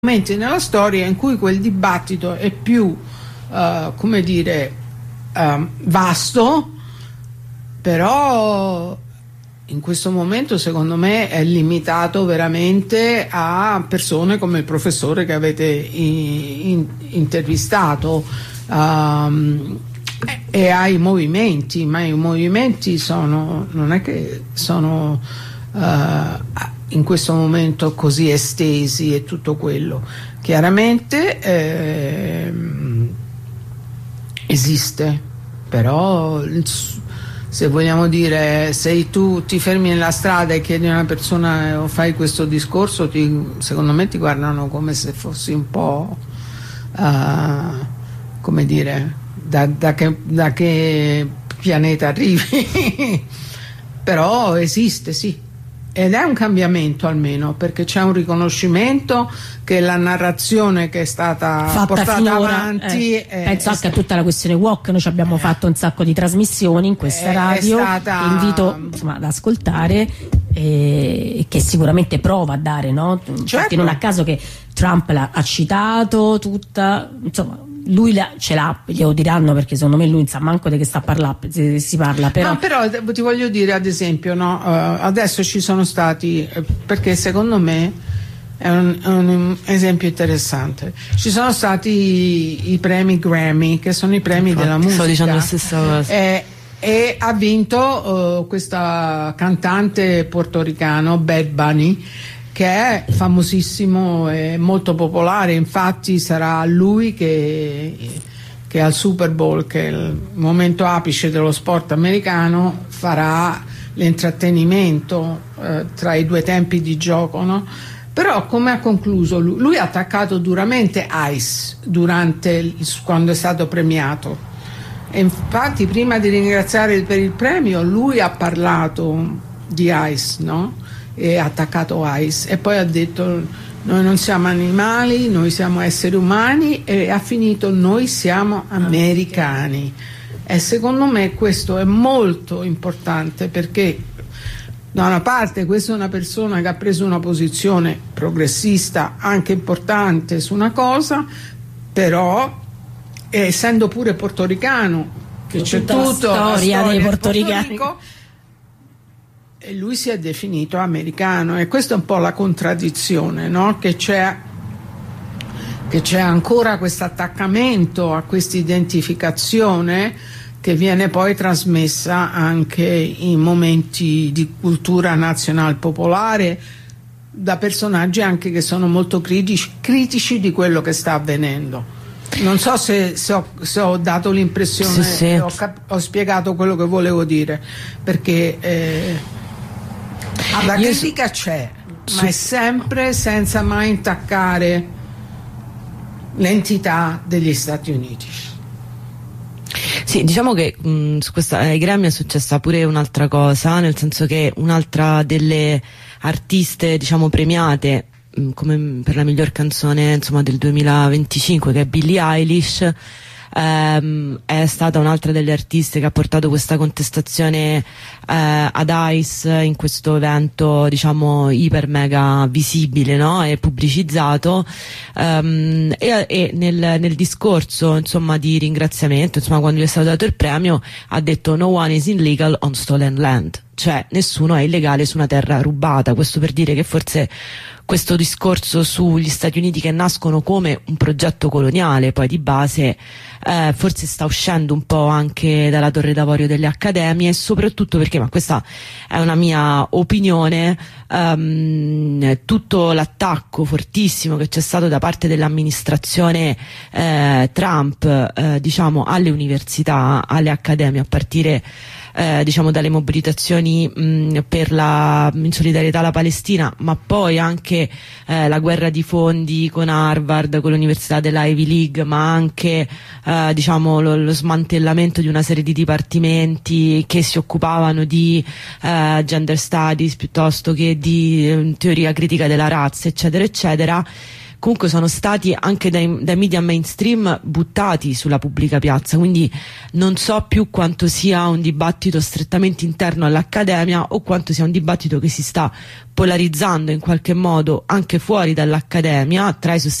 momenti nella storia in cui quel dibattito è più vasto, però in questo momento secondo me è limitato veramente a persone come il professore che avete intervistato e ai movimenti, ma i movimenti non è che sono in questo momento così estesi e tutto quello. Chiaramente esiste, però se vogliamo dire, se tu ti fermi nella strada e chiedi a una persona o fai questo discorso, secondo me ti guardano come se fossi un po' come dire, da che pianeta arrivi. Però esiste, sì. Ed è un cambiamento, almeno perché c'è un riconoscimento che la narrazione che è stata fatta portata finora, avanti penso anche a tutta la questione woke. Noi ci abbiamo fatto un sacco di trasmissioni in questa radio che invito ad ascoltare, che sicuramente prova a dare, no? Certo. Infatti non a caso che Trump l'ha citato tutta, insomma lui ce l'ha, glielo diranno, perché secondo me lui non sa manco di che sta parlando, si parla, però. No, però ti voglio dire, ad esempio, no, adesso ci sono stati, perché secondo me è un esempio interessante, ci sono stati i premi Grammy, che sono i premi della musica. Sto dicendo la stessa cosa. E ha vinto questa cantante portoricano, Bad Bunny, che è famosissimo e molto popolare. Infatti sarà lui che al Super Bowl, che è il momento apice dello sport americano, farà l'intrattenimento tra i due tempi di gioco, no? Però come ha concluso lui ha attaccato duramente Ice quando è stato premiato, e infatti prima di ringraziare per il premio lui ha parlato di Ice, no? E ha attaccato Ice e poi ha detto noi non siamo animali, noi siamo esseri umani, e ha finito noi siamo americani. E secondo me questo è molto importante, perché da una parte questa è una persona che ha preso una posizione progressista anche importante su una cosa, però essendo pure portoricano, che c'è tutta la storia dei portoricani, e lui si è definito americano, e questa è un po' la contraddizione, no? Che c'è ancora questo attaccamento a questa identificazione che viene poi trasmessa anche in momenti di cultura nazional popolare da personaggi anche che sono molto critici di quello che sta avvenendo. Non so se ho dato l'impressione, sì. Ho spiegato quello che volevo dire, perché la critica c'è, ma è sempre senza mai intaccare l'entità degli Stati Uniti. Sì, diciamo che su questa ai Grammy è successa pure un'altra cosa, nel senso che un'altra delle artiste, diciamo, premiate come per la miglior canzone, insomma, del 2025, che è Billie Eilish, è stata un'altra delle artiste che ha portato questa contestazione ad Ice in questo evento, diciamo, iper mega visibile, no? E pubblicizzato, e nel discorso, insomma, di ringraziamento, insomma, quando gli è stato dato il premio, ha detto no one is illegal on stolen land, cioè nessuno è illegale su una terra rubata. Questo per dire che forse questo discorso sugli Stati Uniti, che nascono come un progetto coloniale poi di base, forse sta uscendo un po' anche dalla torre d'avorio delle accademie, soprattutto perché, ma questa è una mia opinione, tutto l'attacco fortissimo che c'è stato da parte dell'amministrazione Trump, diciamo, alle università, alle accademie, a partire diciamo dalle mobilitazioni in solidarietà alla Palestina, ma poi anche la guerra di fondi con Harvard, con l'università della Ivy League, ma anche diciamo lo smantellamento di una serie di dipartimenti che si occupavano di gender studies piuttosto che di teoria critica della razza, eccetera eccetera. comunque sono stati anche dai media mainstream buttati sulla pubblica piazza, quindi non so più quanto sia un dibattito strettamente interno all'Accademia o quanto sia un dibattito che si sta polarizzando in qualche modo anche fuori dall'Accademia tra i